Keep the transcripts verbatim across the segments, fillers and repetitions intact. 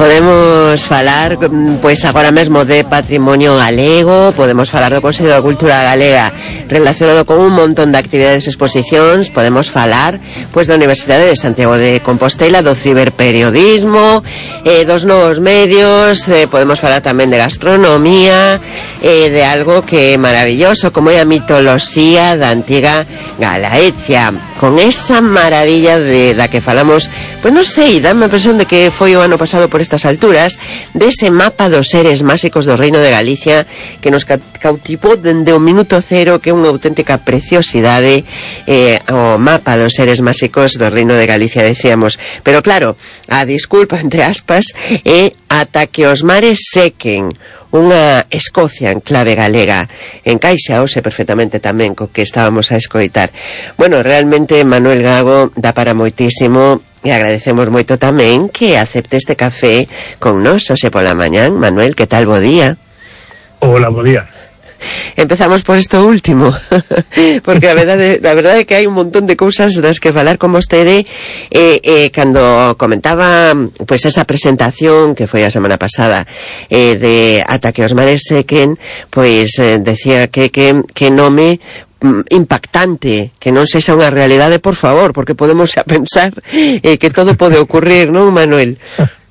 Podemos falar, pois agora mesmo de patrimonio galego, podemos falar do Consello da Cultura Galega relacionado con un montón de actividades e exposicións, podemos falar pois da Universidade de Santiago de Compostela, do ciberperiodismo, eh, dos novos medios, eh, podemos falar tamén de gastronomía, eh, de algo que é maravilloso, como é a mitoloxía da antiga Galaecia, con esa maravilla de da que falamos, pois non sei, dame a impresión de que foi o ano pasado por estas alturas, dese mapa dos seres máxicos do Reino de Galicia que nos cautivou dende o minuto cero, que é unha auténtica preciosidade, eh, o mapa dos seres máxicos do Reino de Galicia, decíamos. Pero claro, a disculpa entre aspas é ata que os mares sequen, unha Escocia en clave galega. Encaixa hoxe perfectamente tamén co que estábamos a escoitar. Bueno, realmente Manuel Gago dá para moitísimo e agradecemos moito tamén que acepte este café con nós hoxe pola mañán. Manuel, que tal, bo día? Hola, bo día. Empezamos por isto último, porque a verdade, a verdade é que hai un montón de cousas das que falar con vostede. eh, eh, cando comentaba pois esa presentación que foi a semana pasada, eh, de Ata que os mares sequen, pois eh, decía que, que, que nome impactante, que non sexa unha realidade, por favor, porque podemos a pensar eh, que todo pode ocurrir, non, Manuel?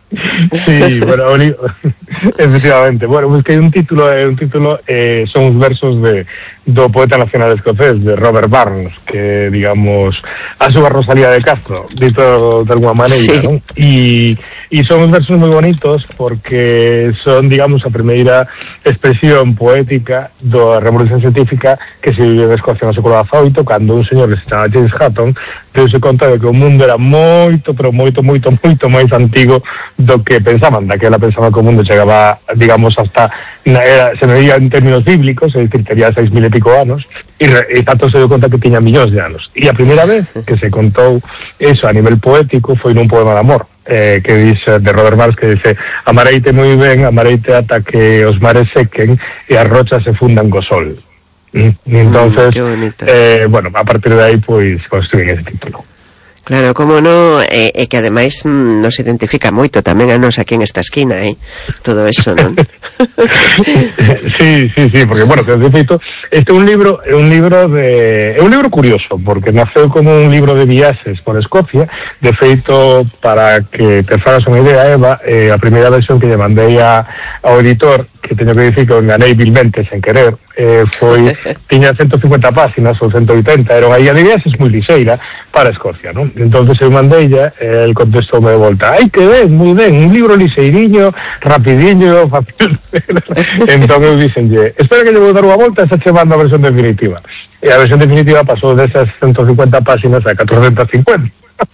Sí, bueno, efectivamente. Bueno, pues que hai un título, é un título, eh, son os versos de do poeta nacional escocés, de Robert Burns, que, digamos, a súa Rosalía de Castro, dito de alguma maneira, sí, non? E, e son os versos moi bonitos porque son, digamos, a primeira expresión poética da revolución científica que se vive en Escocia no século dezaoito, cando un señor que se chama James Hutton deu-se conta de que o mundo era moito, pero moito, moito, moito máis antigo do que pensaban. Daquela pensaban que o mundo chegaba, digamos, hasta na era, se medía en términos bíblicos, é dicir, tería seis mil e pico anos, e, e tanto se deu conta que tiña millóns de anos. E a primeira vez que se contou eso a nivel poético foi nun poema de amor, eh, que dice, de Robert Burns, que dice: amareite moi ben, amareite ata que os mares sequen e as rochas se fundan co sol. E entonces, mm, eh, bueno, a partir de aí, pois, construín ese título. Claro, como no, e eh, eh, que ademais mm, nos identifica moito tamén a nos aquí en esta esquina, eh? Todo eso, non? Sí, sí, sí, porque, bueno, que de feito, este é un libro, é un libro de, é un libro curioso, porque naceu como un libro de viaxes por Escocia. De feito, para que te fagas unha idea, Eva, eh, a primeira versión que lle mandei a, ao editor, que teño que dicir que o enganei vilmente sen querer, eh, foi, tiña ciento cincuenta páxinas ou ciento oitenta, era unha guía de viaxes moi lixeira para Escocia, non? Entonces eu mandei ya, eh, el contestou de volta: ai, que ben, moi ben, un libro lixeiriño, rapidiño, fácil. Entón eu dixenlle: espera que lle vou dar unha volta e xa che mando a versión definitiva. E a versión definitiva pasou desas ciento cincuenta páxinas a catorcentas cincuenta.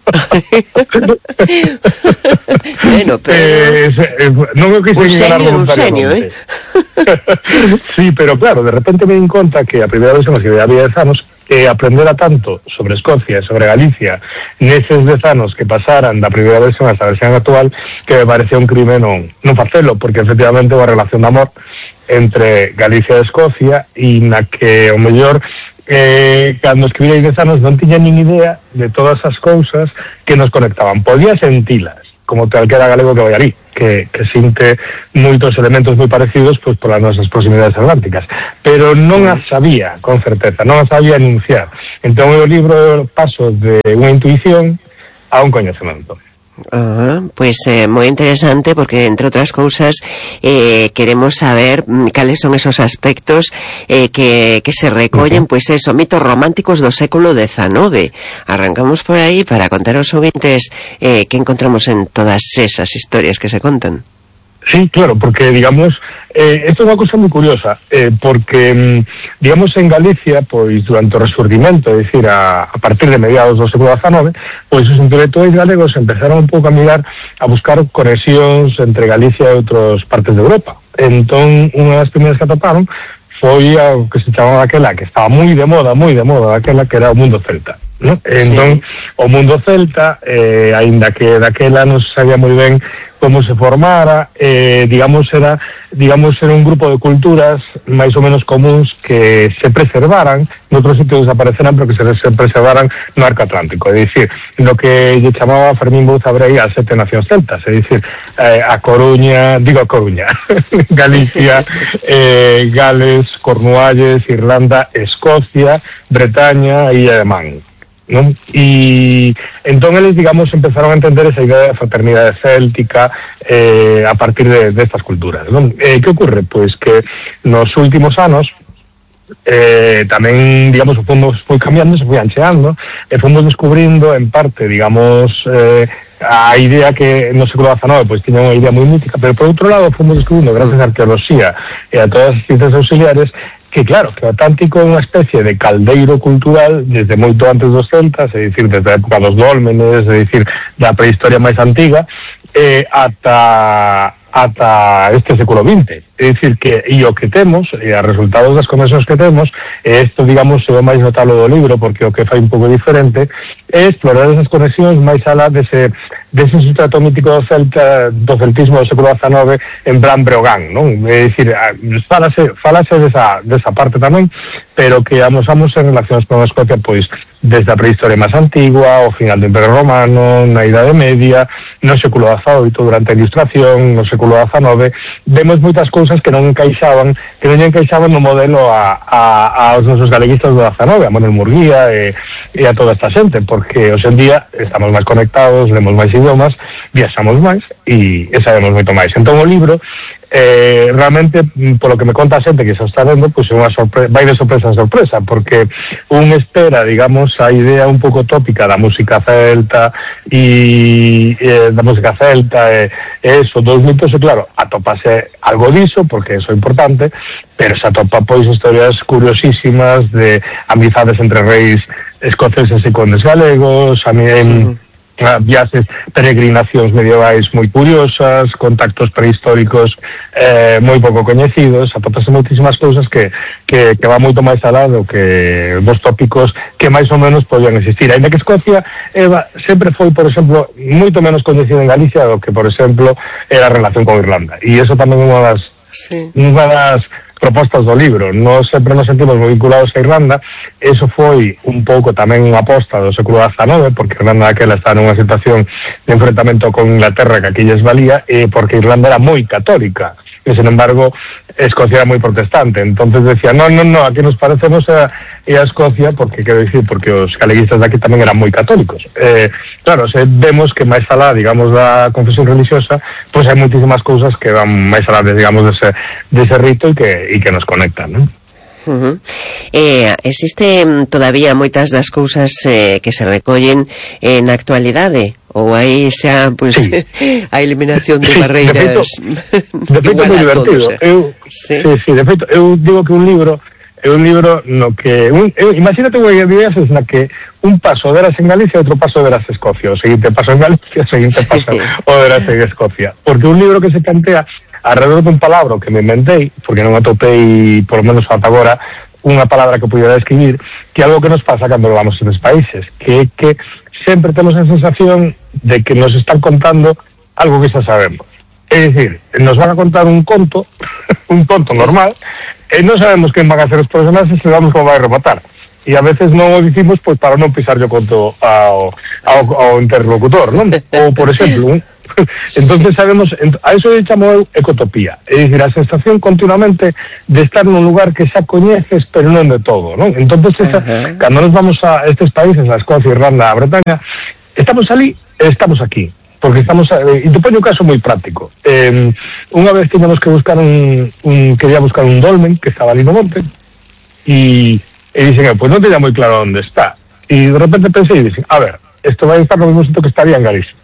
Bueno, pero eh, eh, non me quise enganar voluntariamente. Eh? Sí, pero claro, de repente me di conta que a primeira vez que había dez anos, que aprendera tanto sobre Escocia e sobre Galicia neses dez anos que pasaran da primeira versión a esta versión actual, que me parecía un crime non, non facelo, porque efectivamente unha relación de amor entre Galicia e Escocia, e na que o mellor eh, cando escribirei dez anos non tiña nin idea de todas as cousas que nos conectaban. Podía sentilas, como calquera galego que vai ali, que, que sinte moitos elementos moi parecidos pois polas nosas proximidades atlánticas, pero non as sabía con certeza, non as sabía enunciar. Entón o libro paso de unha intuición a un coñecemento. Uh, pois é eh, moi interesante, porque entre outras cousas eh, queremos saber mm, cales son esos aspectos eh, que, que se recollen, uh-huh. pois eso, mitos románticos do século dezenove. Arrancamos por aí para contar aos ouvintes eh, que encontramos en todas esas historias que se contan. Sí, claro, porque, digamos, eh, esto é unha cousa moi curiosa, eh, porque, digamos, en Galicia, pois, durante o Resurdimento, é dicir, a, a partir de mediados do século dezenove, pois os intelectuais galegos empezaron un pouco a mirar, a buscar conexións entre Galicia e outras partes de Europa. Entón, unha das primeiras que atoparon foi o que se chamaba aquela, que estaba moi de moda, moi de moda, aquela que era o mundo celta, ¿no? Entón, sí. O mundo celta, eh, aínda que daquela non se sabía moi ben como se formara, eh, digamos, era digamos era un grupo de culturas máis ou menos comuns que se preservaran, noutros sitios desapareceran, pero que se, se preservaran no arco atlántico, é dicir, lo que lle chamaba Fermín Bouza Brei as sete nacións celtas, é dicir, eh, a Coruña, digo a Coruña, Galicia, eh, Gales, Cornualles, Irlanda, Escocia, Bretaña e Illa de Man, ¿no? Y entón eles, digamos, empezaron a entender esa idea de fraternidade céltica eh, a partir de, de estas culturas, ¿no? Eh, que ocurre? Pois que nos últimos anos eh, tamén, digamos, o fondo foi cambiando, se foi ancheando, e fomos descubrindo, en parte, digamos, eh, a idea que no século diecinueve pois tiña unha idea moi mítica, pero por outro lado fomos descubrindo, gracias á arqueoloxía e a todas as ciencias auxiliares, que claro, que o Atlántico é unha especie de caldeiro cultural desde moito antes dos celtas, é dicir, desde a época dos dólmenes, é dicir, da prehistoria máis antiga, eh, ata ata este século vinte. É dicir, que e o que temos, e a resultados das conexións que temos, e isto, digamos, é o máis notable do libro, porque o que fai un pouco diferente, é explorar esas conexións máis alá dese, dese sustrato mítico do celta, do celtismo do século diecinueve en Bran Breogán, non? É dicir, falase, falase desa, desa parte tamén, pero que amosamos en relacións con a Escocia, pois, desde a prehistoria máis antigua, ao final do Imperio Romano, na Idade Media, no século dezaoito, durante a Ilustración, no século dezenove, vemos moitas cousas que non encaixaban, que non encaixaban no modelo a, a, aos nosos galeguistas do dezenove, a Manuel Murguía e, e a toda esta xente, porque hoxe en día estamos máis conectados, lemos máis idiomas, viaxamos máis e, e sabemos moito máis. Entón o libro, eh, realmente, polo que me conta a xente que se está vendo, pois é unha sorpresa, vai de sorpresa en sorpresa, porque un espera, digamos, a idea un pouco tópica da música celta e eh, da música celta e, e eso, dos mitos, e claro, atopase algo diso, porque eso é importante, pero se atopa pois historias curiosísimas de amizades entre reis escoceses e condes galegos, a mí en viaxes, peregrinacións medievais moi curiosas, contactos prehistóricos eh, moi pouco coñecidos, atopase moitísimas cousas que, que, que va moito máis alá do que dos tópicos que máis ou menos podían existir. Ainda que Escocia Eva, sempre foi, por exemplo, moito menos coñecida en Galicia do que, por exemplo, era a relación con Irlanda. E iso tamén é unha das, sí. unha das propostas do libro. Nós sempre nos sentimos moi vinculados a Irlanda. Eso foi un pouco tamén unha aposta do século dezenove, porque Irlanda daquela está nunha situación de enfrentamento con Inglaterra que aquí lles valía, e porque Irlanda era moi católica, e sen embargo Escocia era moi protestante. Entonces decía, no, no, no, aquí nos parecemos a, a Escocia, porque, quero dicir, porque os galeguistas de aquí tamén eran moi católicos. Eh, claro, se vemos que máis alá, digamos, da confesión religiosa, pois pues hai moitísimas cousas que van máis alá, de, digamos, dese, dese rito e que e que nos conectan, non? Uh-huh. Eh, existen todavía moitas das cousas eh, que se recollen en na actualidade, ou aí xa, pois, pues, sí. a eliminación de barreiras. De feito, é moi divertido. Eu, sí? Sí, sí, de feito, eu digo que un libro é un libro no que un, eu, imagínate unha idea na que un paso verás en Galicia e outro paso verás en Escocia, o seguinte paso en Galicia, o seguinte paso sí. o verás en Escocia, porque un libro que se plantea alrededor dun palabra que me inventei, porque non atopei, por lo menos ata agora, unha palabra que pudiera describir, que é algo que nos pasa cando vamos a estes países, que é que sempre temos a sensación de que nos están contando algo que xa sabemos. É dicir, nos van a contar un conto, un conto normal, e non sabemos quen van a ser os personaxes e sabemos como vai rematar. E a veces non o dicimos pois para non pisar yo conto ao, ao, ao interlocutor, non? Ou, por exemplo, un entonces sabemos, a eso le chamo eu ecotopía, é dicir, a sensación continuamente de estar nun lugar que xa coñeces pero non de todo, non? Entonces esa, uh-huh. cando nos vamos a estes países, a Escocia, Irlanda, a Bretaña, estamos ali e estamos aquí, porque estamos, e te poño un caso moi práctico. Eh, unha vez tiñamos que buscar un, un quería buscar un dolmen que estaba ali no monte e, e dixen, pois pues non teña moi claro onde está, e de repente pensei e dixen, a ver, esto va a estar no mismo sitio que estaría en Galicia.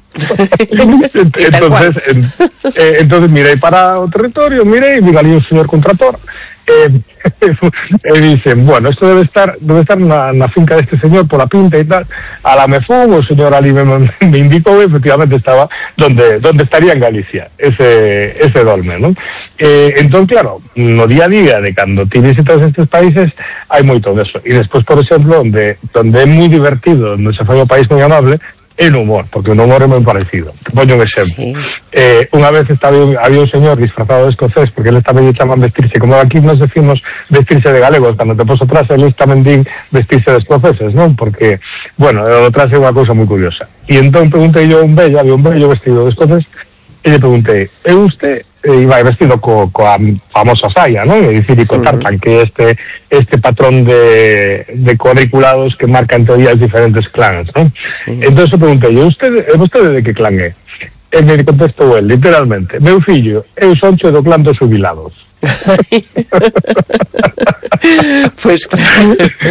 entonces, en, eh, entonces mirei para o territorio, mirei, vi ali un señor contrator, eh, e dicen, bueno, esto debe estar debe estar na, na finca deste señor por a pinta e tal. A la me fun, o señor ali me, me indicou e efectivamente estaba donde donde estaría en Galicia ese ese dolmen, non? Eh, entón, claro, no día a día de cando ti visitas estes países hai moito deso. E despois, por exemplo, onde donde é moi divertido, onde se fai o país moi amable, e no humor, porque o humor é moi parecido. Te poño un exemplo. Sí. Eh, unha vez estaba, había un señor disfrazado de escocés, porque ele tamén lle chaman vestirse, como aquí nos decimos vestirse de galegos, cando te poso atrás, eles tamén din vestirse de escoceses, non? Porque, bueno, o atrás é unha cousa moi curiosa. E entón preguntei yo a un vello, había un vello vestido de escocés, e lle preguntei, é usted, e iba vestido co, coa famosa saia, non? E dicir, e co tartan, que este este patrón de, de cuadriculados que marca en teoría os diferentes clans, non? Sí. Entón se preguntei, e usted, e vostede de que clan é? E me contestou el, literalmente, meu fillo, eu soncho do clan dos jubilados. Pois pues, claro.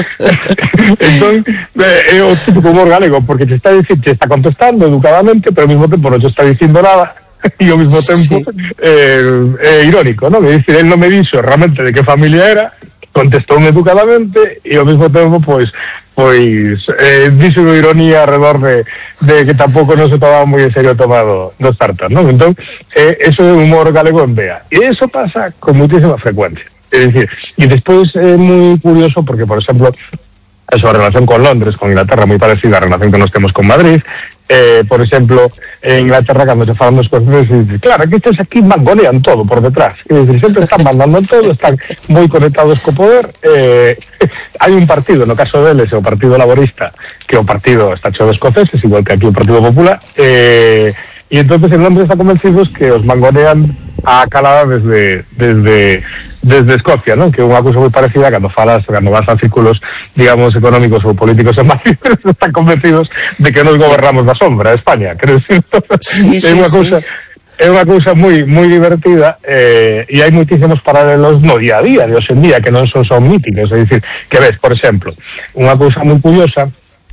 Entón, é o típico humor galego, porque te está dicindo, te está contestando educadamente, pero ao mesmo tempo non te está dicindo nada, e ao mesmo tempo sí. eh, é irónico, non? É dicir, él non me dixo realmente de que familia era, contestoume educadamente, e ao mesmo tempo, pois, pois, eh, dixo unha ironía alrededor de, de que tampouco non se tomaba moi en serio tomado dos tartas, non? Entón, eh, eso é humor galego en vea. E eso pasa con muitísima frecuencia. É dicir, e despois é moi curioso porque, por exemplo, a súa relación con Londres, con Inglaterra, moi parecida á relación que nos temos con Madrid. Eh, por exemplo, en Inglaterra, cando se falan dos cosas, dice, claro, que estes aquí mangonean todo por detrás. É dicir, sempre están mandando todo, están moi conectados co poder. Eh, hai un partido, no caso deles, é o Partido Laborista, que o partido está cheo de escoceses, igual que aquí o Partido Popular, eh, e entonces en Londres están convencidos que os mangonean a calada desde desde desde Escocia, non? Que é unha cousa moi parecida cando falas, cando vas a círculos, digamos, económicos ou políticos en Madrid, están convencidos de que nos gobernamos da sombra a España, quero dicir, sí, sí, é unha cousa sí. É unha cousa moi moi divertida, eh, e hai moitísimos paralelos no día a día de hoxe en día que non son son míticos, é dicir, que ves, por exemplo, unha cousa moi curiosa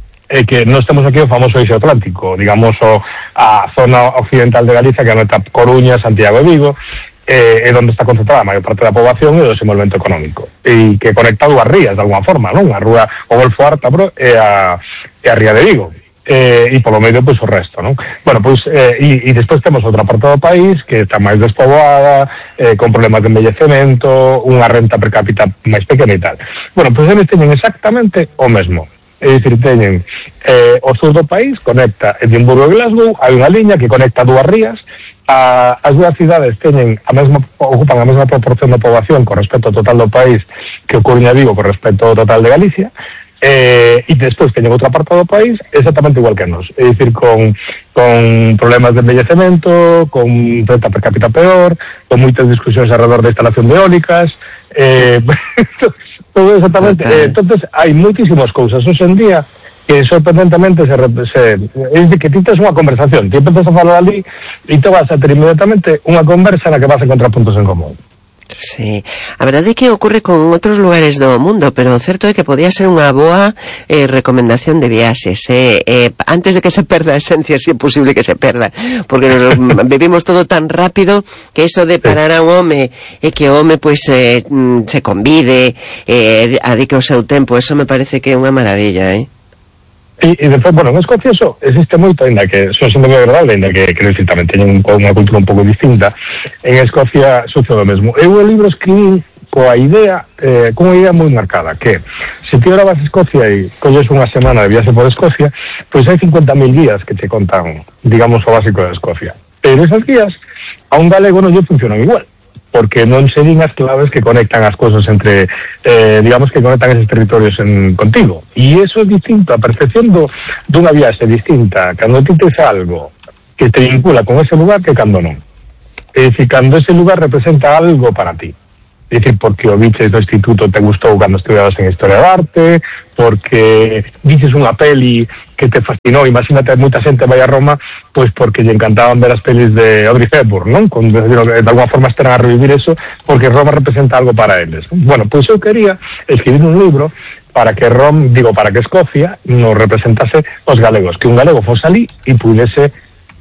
é que nós temos aquí o famoso eixo atlántico, digamos, o, a zona occidental de Galicia, que anota Coruña, Santiago e Vigo, eh, é onde está concentrada a maior parte da poboación e o desenvolvemento económico, e que conecta dúas rías, de alguma forma, non? A rúa, o Golfo Ártabro e a, e a Ría de Vigo, eh, e polo medio, pois, o resto, non? Bueno, pois, eh, e, e despois temos outra parte do país que está máis despoboada, eh, con problemas de envellecemento, unha renta per cápita máis pequena e tal. Bueno, pois eles teñen exactamente o mesmo. É dicir, teñen eh, o sur do país, conecta Edimburgo e Glasgow, hai unha liña que conecta dúas rías, a, as dúas cidades teñen a mesma, ocupan a mesma proporción de poboación con respecto ao total do país que o Coruña Vigo con respecto ao total de Galicia, eh, e despois teñen outra parte do país exactamente igual que nós, é dicir, con, con problemas de envellecemento, con renta per cápita peor, con moitas discusións alrededor de instalación de eólicas, eh, todo exactamente. Okay. Eh, entonces, hai moitísimas cousas hoxe en día que sorprendentemente se, se é dicir, que ti tes unha conversación, ti empezas a falar ali e te vas a ter inmediatamente unha conversa na que vas a encontrar puntos en común. Sí, a verdade é que ocorre con outros lugares do mundo, pero o certo é que podía ser unha boa eh, recomendación de viaxes, eh, eh, antes de que se perda a esencia, si é posible que se perda, porque nos vivimos todo tan rápido que eso de parar a un home e que o home pois eh, se convide, eh, adique o seu tempo, eso me parece que é unha maravilla, eh? E, e despois, bueno, en Escocia eso existe moito, ainda que son sendo moi agradable, ainda que, que decir, tamén teñen unha cultura un pouco distinta. En Escocia sucede o mesmo. Eu o libro escribí coa idea, eh, con unha idea moi marcada, que se ti ahora vas a Escocia e colles unha semana de viaxe por Escocia, pois hai cincuenta mil guías que te contan, digamos, o básico de Escocia. Pero esas guías a un galego non lle funcionan igual, porque non se din as claves que conectan as cousas entre, eh, digamos, que conectan esos territorios en, contigo. E iso é distinto, a percepción do, dunha viaxe distinta, cando ti tes algo que te vincula con ese lugar que cando non. É dicir, cando ese lugar representa algo para ti. É dicir, porque o biches do instituto te gustou cando estudiabas en Historia de Arte, porque dices unha peli que te fascinou, imagínate, moita xente vai a Roma, pois porque lle encantaban ver as pelis de Audrey Hepburn, non? Con, de, de alguma forma estarán a revivir eso, porque Roma representa algo para eles. Bueno, pois eu quería escribir un libro para que Rom, digo, para que Escocia nos representase os galegos, que un galego fose ali e pudese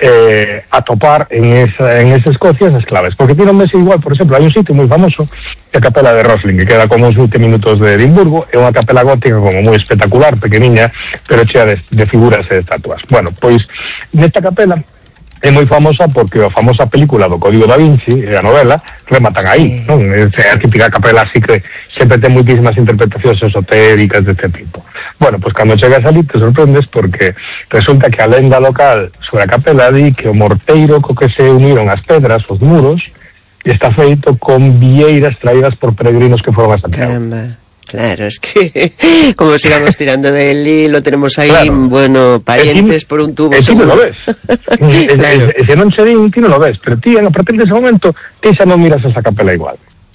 eh, atopar en esa, en esa Escocia esas claves, porque ti non me sei igual. Por exemplo, hai un sitio moi famoso, que é a Capela de Rosling, que queda como uns veinte minutos de Edimburgo, é unha capela gótica como moi espectacular, pequeniña, pero chea de, de figuras e de estatuas. Bueno, pois nesta capela é moi famosa porque a famosa película do Código da Vinci, a novela, rematan aí, non? É a típica capela así que sempre ten moitísimas interpretacións esotéricas deste tipo. Bueno, pois cando chegas ali te sorprendes porque resulta que a lenda local sobre a capela di que o morteiro co que se uniron as pedras, os muros, está feito con vieiras traídas por peregrinos que foron a Santiago. Caramba. Claro, es que como sigamos tirando del hilo, tenemos ahí, claro, bueno, parientes por un tubo. E ti non lo ves. Claro. E se non se din, ti non lo ves, pero ti, a partir dese momento, ti xa non miras esa capela igual.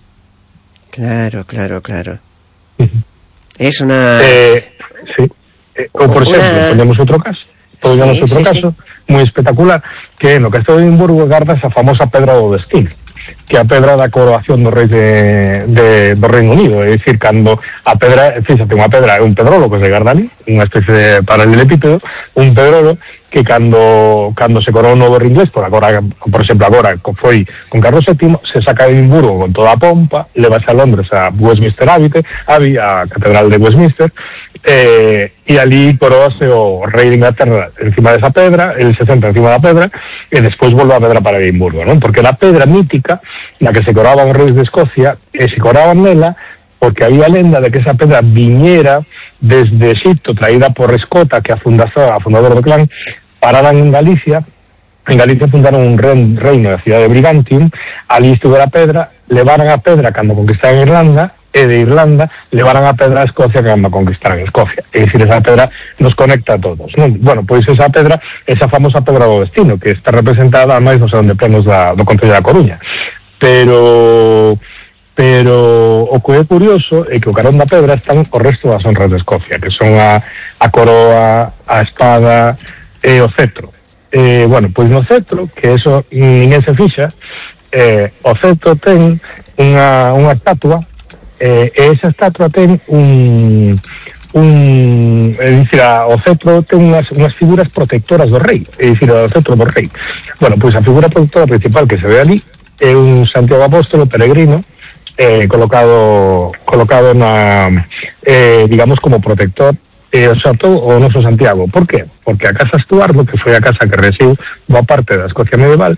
Claro, claro, claro. Uh-huh. Es una... Eh, sí. Eh, ou, por exemplo, una... ponemos outro caso, ponemos sí, outro sí, caso, sí, moi espectacular, que no Castelo de Edimburgo garda esa famosa pedra do destino, que a pedra da coroación do rei de, de, do Reino Unido, é dicir, cando a pedra, fíxate, unha pedra é un pedrolo que se garda ali, unha especie de paralelepípedo, un pedrolo que cando cando se coroou o novo rei inglés, por agora, por exemplo, agora foi con Carlos séptimo, se saca de Edimburgo con toda a pompa, levase a Londres a Westminster Abbey, Abbey a Catedral de Westminster, eh, e ali coróase o rei de Inglaterra encima desa pedra, el se senta encima da pedra, e despois volve a pedra para Edimburgo, non? Porque era a pedra mítica na que se coroaban os reis de Escocia, e se coroaban nela porque había lenda de que esa pedra viñera desde Egipto, traída por Escota, que a fundador, a fundador do clan, pararan en Galicia. En Galicia fundaron un reino da cidade de Brigantium, ali estuvo a pedra, levaran a pedra cando conquistaran Irlanda, e de Irlanda levaran a pedra a Escocia cando conquistaran Escocia. É dicir, esa pedra nos conecta a todos, non? Bueno, pois esa pedra, esa famosa pedra do destino, que está representada máis no salón de plenos da, do Concello da Coruña. Pero... pero o que é curioso é que o carón da pedra están o resto das honras de Escocia, que son a, a coroa, a espada e o cetro. Eh, bueno, pois no cetro, que eso ninguén se fixa, eh, o cetro ten unha, unha estatua, eh, e esa estatua ten un... un é dicir, a, o cetro ten unhas, unhas figuras protectoras do rei, é dicir, o cetro do rei. Bueno, pois a figura protectora principal que se ve ali é un Santiago Apóstolo peregrino, eh, colocado colocado na, eh, digamos, como protector, e o xa todo o noso Santiago. Por qué? Porque a casa Estuardo, que foi a casa que resiu boa parte da Escocia medieval,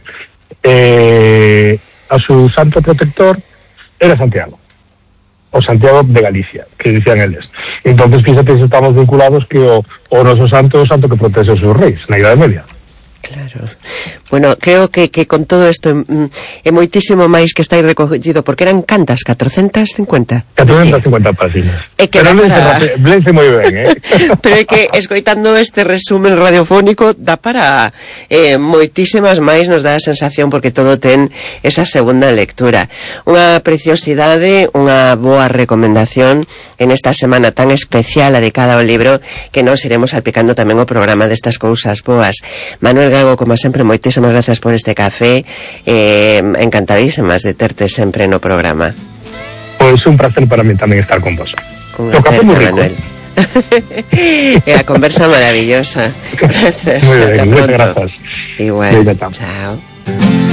eh, a seu santo protector era Santiago, o Santiago de Galicia, que dicían eles. Entonces, fíxate, estamos vinculados que o, o noso santo é o santo que protege os seus reis na Idade Media. Claro. Bueno, creo que, que con todo isto é moitísimo máis que estáis recollido, porque eran cantas, catrocentas cincuenta? catrocentas cincuenta páginas. É que pero para... lense moi ben, eh? Pero é que, escoitando este resumen radiofónico, dá para eh, moitísimas máis, nos dá a sensación, porque todo ten esa segunda lectura. Unha preciosidade, unha boa recomendación en esta semana tan especial dedicada ao libro, que nos iremos salpicando tamén o programa destas cousas boas. Manuel Gago, como sempre, moitísimas gracias por este café, eh, encantadísimas de terte sempre no programa. Pois un placer para mí tamén estar con vos. Un placer, Manuel. E a conversa maravillosa. Gracias. Muy bien, muchas gracias. Igual, chao.